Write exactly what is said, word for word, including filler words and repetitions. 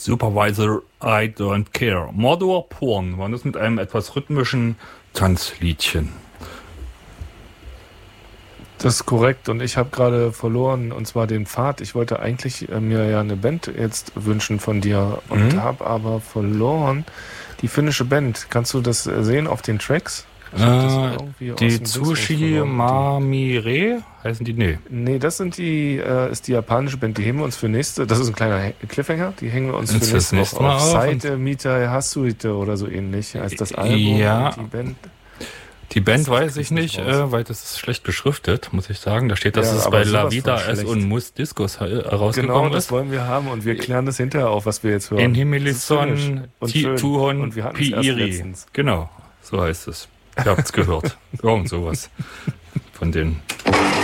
Supervisor, I don't care. Mordor Porn war das mit einem etwas rhythmischen Tanzliedchen. Das ist korrekt und ich habe gerade verloren, und zwar den Pfad. Ich wollte eigentlich äh, mir ja eine Band jetzt wünschen von dir und Mhm. habe aber verloren die finnische Band. Kannst du das äh, sehen auf den Tracks? Ich hab das Äh, irgendwie aus die dem Dingsbums Tsushi verloren. Mamire heißen die? Nee. Die, nee, das sind die, äh, ist die japanische Band, die hängen wir uns für nächste, das ist ein kleiner He- Cliffhanger, die hängen wir uns Ist für das nächste nächste Woche Mal auf. auf Seite Mita Hasuite oder so ähnlich heißt das Album. Ja. Und die Band. Die Band Das weiß krieg ich ich nicht nicht, raus. äh, weil das ist schlecht beschriftet, muss ich sagen. Da steht, dass Ja, es aber bei La sowas Vida von S schlecht. und Mus Discos äh, Genau, rausgekommen das ist. wollen wir haben und wir klären das hinterher auf, was wir jetzt hören. In Das ist Himmelison finnisch und schön. Tuhon Und wir hatten es erst Piiri. letztens. Genau, so heißt es. Ihr habt's gehört. Irgend sowas von denen.